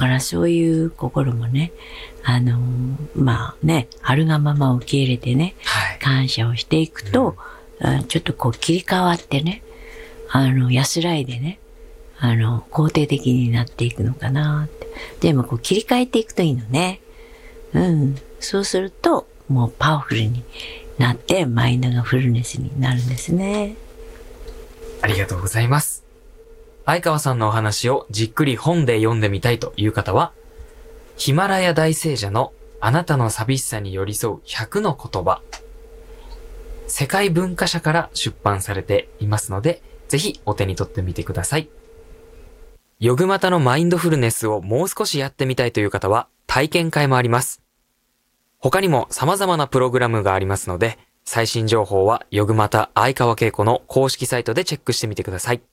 からそういう心もね、まあね、あるがまま受け入れてね、 はい。 感謝をしていくと、ちょっとこう切り替わってね、安らいでね、肯定的になっていくのかなって。でもこう切り替えていくといいのね。そうすると、もうパワフルになって、マインドがフルネスになるんですね。 ありがとうございます。相川さんのお話をじっくり本で読んでみたいという方は、ヒマラヤ大聖者のあなたの寂しさに寄り添う100の言葉。世界文化社から出版されていますので、ぜひお手に取ってみてください。ヨグマタのマインドフルネスをもう少しやってみたいという方は体験会もあります。他にも様々なプログラムがありますので、最新情報はヨグマタ相川恵子の公式サイトでチェックしてみてください。